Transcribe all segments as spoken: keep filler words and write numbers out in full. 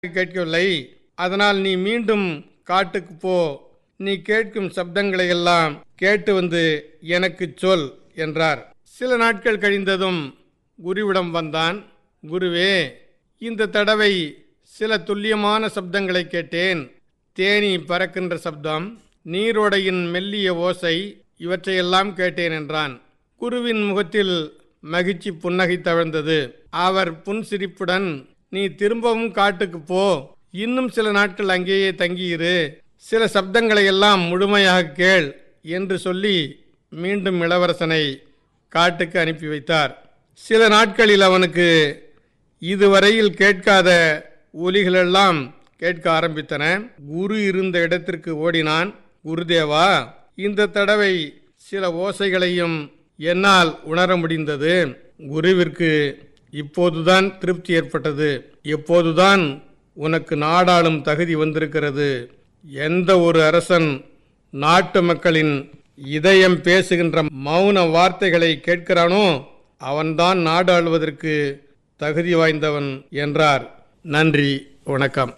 கேட்கவில்லை. அதனால் நீ மீண்டும் காட்டுக்கு போ. நீ கேட்கும் சப்தங்களை எல்லாம் கேட்டு வந்து எனக்கு சொல் என்றார். சில நாட்கள் கழிந்ததும் குருவிடம் வந்தான். குருவே, இந்த தடவை சில துல்லியமான சப்தங்களை கேட்டேன். தேனி பறக்கின்ற சப்தம், நீரோடையின் மெல்லிய ஓசை, இவற்றையெல்லாம் கேட்டேன் என்றான். குருவின் முகத்தில் மகிழ்ச்சி புன்னகை தவழ்ந்தது. அவர் புன்சிரிப்புடன், நீ திரும்பவும் காட்டுக்கு போ, இன்னும் சில நாட்கள் அங்கேயே தங்கியிரு, சில சப்தங்களை எல்லாம் முழுமையாக கேள் என்று சொல்லி மீண்டும் இளவரசனை காட்டுக்கு அனுப்பி வைத்தார். சில நாட்களில் அவனுக்கு இதுவரையில் கேட்காத ஒலிகளெல்லாம் கேட்க ஆரம்பித்தன. குரு இருந்த இடத்திற்கு ஓடினான். குருதேவா, இந்த தடவை சில ஓசைகளையும் என்னால் உணர முடிந்தது. குருவிற்கு இப்போதுதான் திருப்தி ஏற்பட்டது. எப்போதுதான் உனக்கு நாடாளும் தகுதி வந்திருக்கிறது. எந்த ஒரு அரசன் நாட்டு மக்களின் இதயம் பேசுகின்ற மௌன வார்த்தைகளை கேட்கிறானோ அவன்தான் நாடு ஆளுவதற்கு தகுதி வாய்ந்தவன் என்றார். நன்றி, வணக்கம்.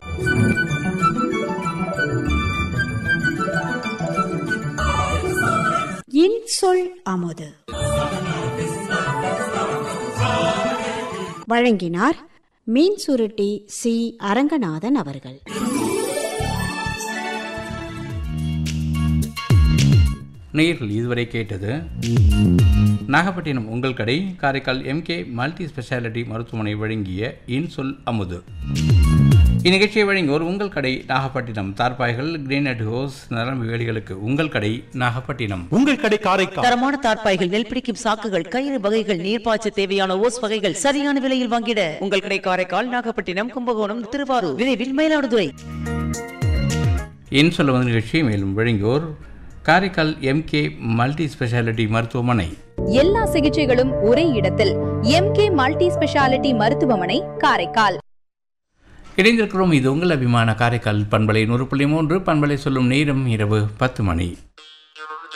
இன்சொல் அமுது வழங்கினார் மீன் சுருட்டி சி அரங்கநாதன் அவர்கள். நேயர்கள் இதுவரை கேட்டது நாகப்பட்டினம் உங்கள் கடை காரைக்கால் எம்கே மல்டி ஸ்பெஷாலிட்டி மருத்துவமனை வழங்கிய இன்சொல் அமுது. இந்நிகழ்ச்சியை வழங்கியோர் உங்கள் கடை நாகப்பட்டினம். தார்பாய்கள், கிரேனைட் ஹோஸ், நரம்பு வேலிகளுக்கு உங்கள் கடை நாகப்பட்டினம். உங்கள் கடை காரைக்கால். தரமான தார்பாய்கள், நெல் பிடிக்கும் சாக்குகள், கயிறு வகைகள், நீர்ப்பாய்ச்ச தேவையான ஓஸ் வகைகள் சரியான விலையில் வாங்கிட உங்கள் கடை காரைக்கால், நாகப்பட்டினம், கும்பகோணம், திருவாரூர், விரைவில் மயிலாடுதுறை. இன்சொல் அமுது நிகழ்ச்சியை மேலும் வழங்கியோர் காரைக்கால் எம்கே மல்டி ஸ்பெஷாலிட்டி மருத்துவமனை. எல்லா சிகிச்சைகளும் ஒரே இடத்தில். எம்கே மல்டி ஸ்பெஷாலிட்டி மருத்துவமனை, காரைக்கால். இணைந்திருக்கிறோம். இது உங்கள் அபிமான காரைக்கால் பண்பலை நூறு புள்ளி மூன்று. பண்பலை சொல்லும் நேரம் இரவு பத்து மணி.